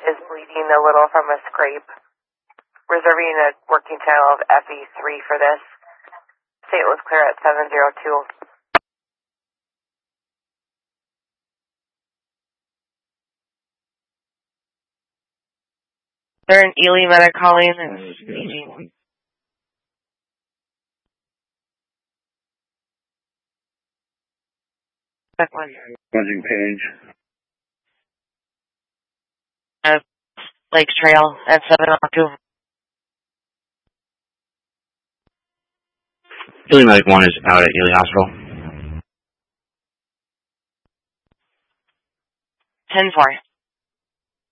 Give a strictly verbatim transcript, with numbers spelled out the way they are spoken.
is bleeding a little from a scrape. Reserving a working channel of F E three for this. Saint Louis clear at seven zero two. They're in Ely Medic calling and staging. Check one. Buzzing page. Uh, Lakes Trail at seven oh two. Ely Medic one is out at Ely Hospital. ten four.